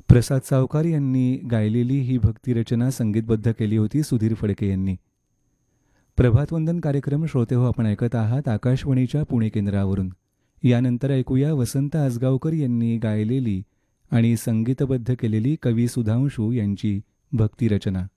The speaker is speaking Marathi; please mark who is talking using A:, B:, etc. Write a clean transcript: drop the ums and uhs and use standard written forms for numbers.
A: प्रसाद सावकार यांनी गायलेली ही भक्तिरचना संगीतबद्ध केली होती सुधीर फडके यांनी. प्रभातवंदन कार्यक्रम श्रोते हो आपण ऐकत आहात आकाशवाणीच्या पुणे केंद्रावरून. यानंतर ऐकूया वसंत आसगावकर यांनी गायलेली आणि संगीतबद्ध केलेली कवी सुधांशू यांची भक्तिरचना.